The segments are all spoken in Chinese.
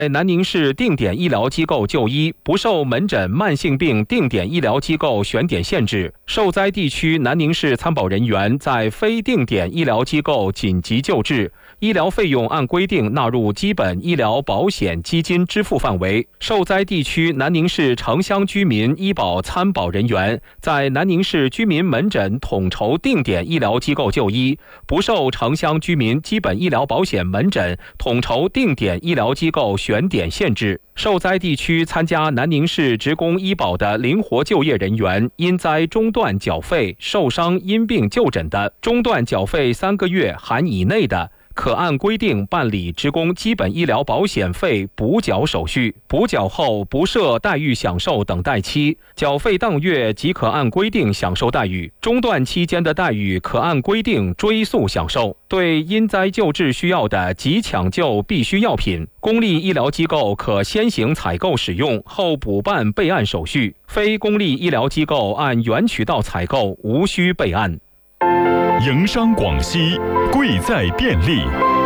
南宁市定点医疗机构就医，不受门诊慢性病定点医疗机构选点限制。受灾地区南宁市参保人员在非定点医疗机构紧急救治，医疗费用按规定纳入基本医疗保险基金支付范围。受灾地区南宁市城乡居民医保参保人员在南宁市居民门诊统筹定点医疗机构就医，不受城乡居民基本医疗保险门诊统筹定点医疗机构选点限制。受灾地区参加南宁市职工医保的灵活就业人员，因灾中断缴费、受伤因病就诊的，中断缴费3个月含以内的，可按规定办理职工基本医疗保险费补缴手续，补缴后不设待遇享受等待期，缴费当月即可按规定享受待遇，中断期间的待遇可按规定追溯享受。对因灾救治需要的急抢救必需药品，公立医疗机构可先行采购使用，后补办备案手续；非公立医疗机构按原渠道采购，无需备案。 营商广西，贵在便利。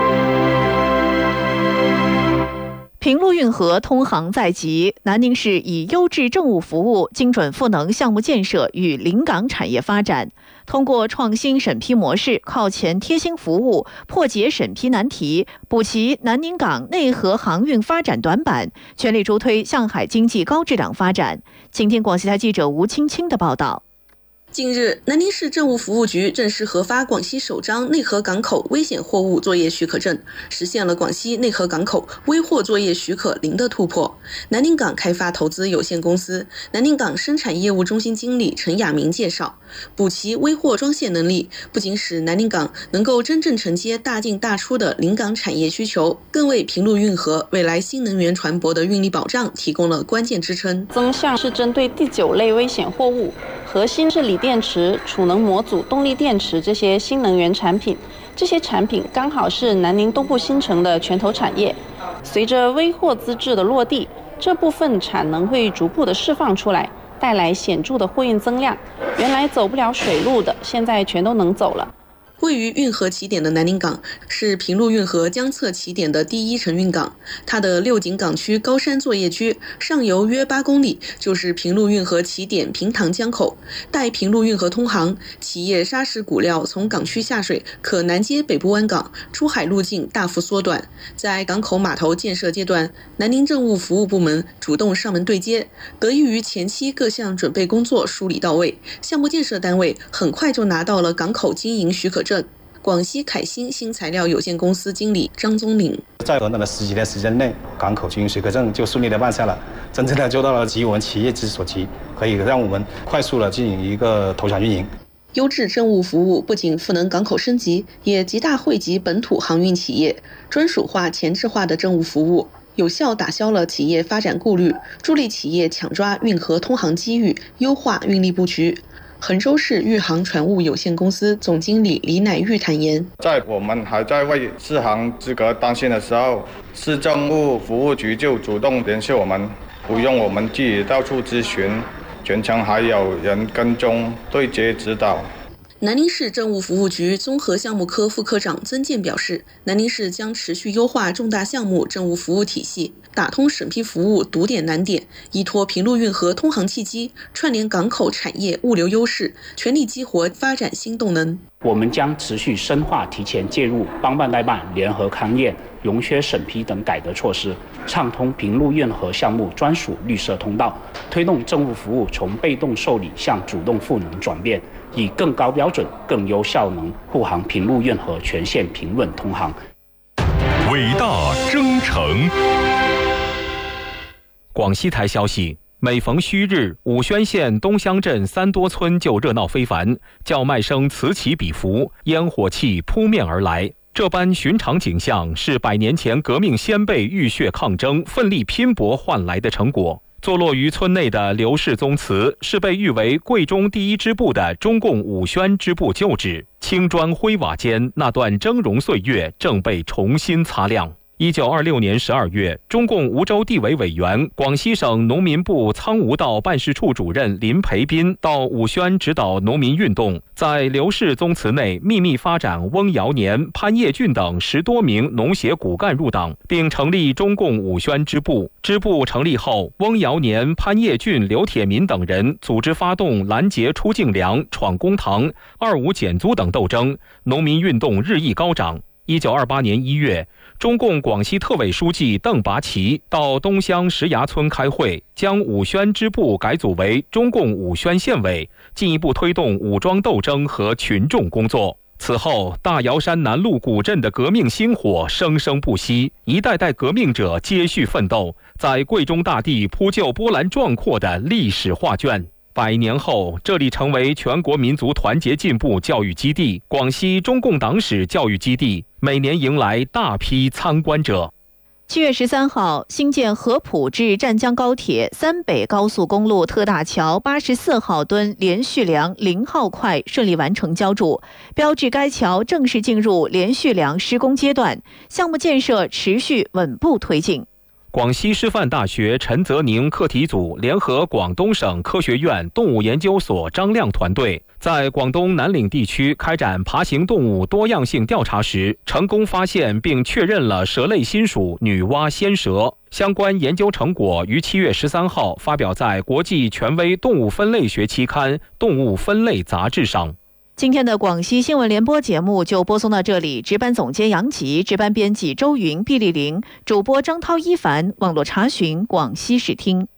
平陆运河通航在即，南宁市以优质政务服务、精准赋能项目建设与临港产业发展，通过创新审批模式、靠前贴心服务，破解审批难题，补齐南宁港内河航运发展短板，全力助推向海经济高质量发展。请听广西台记者吴青青的报道。 近日，南宁市政务服务局正式核发广西首张内河港口危险货物作业许可证，实现了广西内河港口危货作业许可零的突破。南宁港开发投资有限公司南宁港生产业务中心经理陈亚明介绍，补齐危货装卸能力，不仅使南宁港能够真正承接大进大出的临港产业需求，更为平陆运河未来新能源船舶的运力保障提供了关键支撑。 增项是针对第9类危险货物，核心是锂电池、储能模组、动力电池这些新能源产品，这些产品刚好是南宁东部新城的拳头产业。随着危货资质的落地，这部分产能会逐步的释放出来，带来显著的货运增量。原来走不了水路的，现在全都能走了。 位于运河起点的南宁港是平陆运河江侧起点的第一承运港，它的6井港区高山作业区上游约8公里就是平陆运河起点平塘江口。待平陆运河通航，企业砂石骨料从港区下水可南接北部湾港，出海路径大幅缩短。在港口码头建设阶段，南宁政务服务部门主动上门对接，得益于前期各项准备工作梳理到位，项目建设单位很快就拿到了港口经营许可证。广西凯新新材料有限公司经理张宗岭， 在短短的10几年时间内，港口经营许可证就顺利的办下了，真正的做到了急我们企业之所急，可以让我们快速的进行一个投产运营。 优质政务服务不仅赋能港口升级，也极大惠及本土航运企业。专属化、前置化的政务服务，有效打消了企业发展顾虑，助力企业抢抓运河通航机遇，优化运力布局。衡州市裕航船务有限公司总经理李乃玉坦言， 在我们还在为适航资格担心的时候，市政务服务局就主动联系我们，不用我们自己到处咨询，全程还有人跟踪对接指导。 南宁市政务服务局综合项目科副科长曾健表示，南宁市将持续优化重大项目政务服务体系，打通审批服务堵点难点，依托平陆运河通航契机，串联港口产业物流优势，全力激活发展新动能。 我们将持续深化提前介入、帮办代办、联合勘验、融缺审批等改革措施，畅通平陆运河项目专属绿色通道，推动政务服务从被动受理向主动赋能转变，以更高标准、更优效能护航平陆运河全线平稳通航。 伟大征程。 广西台消息，每逢戌日，武宣县东乡镇3多村就热闹非凡，叫卖声此起彼伏，烟火气扑面而来。这般寻常景象是100年前革命先辈浴血抗争、奋力拼搏换来的成果。坐落于村内的刘氏宗祠是被誉为贵中第一支部的中共武宣支部旧址，青砖灰瓦间那段峥嵘岁月正被重新擦亮。 1926年12月，中共梧州地委委员、广西省农民部苍梧道办事处主任林培斌到武宣指导农民运动，在刘氏宗祠内秘密发展翁尧年、潘业俊等10多名农协骨干入党，并成立中共武宣支部。支部成立后，翁尧年、潘业俊、刘铁民等人组织发动拦截出境粮、闯公堂、25减租等斗争，农民运动日益高涨。1928年1月，中共广西特委书记邓拔旗到东乡石崖村开会，将武宣支部改组为中共武宣县委，进一步推动武装斗争和群众工作。此后，大瑶山南麓古镇的革命星火生生不息，一代代革命者接续奋斗，在贵中大地铺就波澜壮阔的历史画卷。100年后，这里成为全国民族团结进步教育基地、广西中共党史教育基地，每年迎来大批参观者。 7月13号，新建合浦至湛江高铁3北高速公路特大桥84号吨连续梁0号块顺利完成浇筑，标志该桥正式进入连续梁施工阶段，项目建设持续稳步推进。 广西师范大学陈泽宁课题组联合广东省科学院动物研究所张亮团队，在广东南岭地区开展爬行动物多样性调查时，成功发现并确认了蛇类新属女娲仙蛇。相关研究成果于7月13号发表在国际权威动物分类学期刊《动物分类杂志》上。 今天的广西新闻联播节目就播送到这里，值班总监杨吉，值班编辑周云、毕丽玲，主播张涛、一凡，网络查询广西视听。